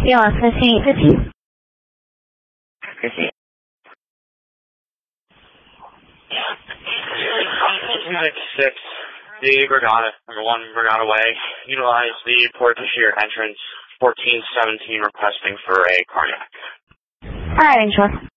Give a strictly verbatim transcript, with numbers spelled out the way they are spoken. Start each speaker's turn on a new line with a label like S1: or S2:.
S1: B L S fifteen eight fifty.
S2: fifteen. six, the Brigada, number one Brigada Way, utilize the port cashier entrance fourteen seventeen requesting for a cardiac.
S1: Alright, Angela.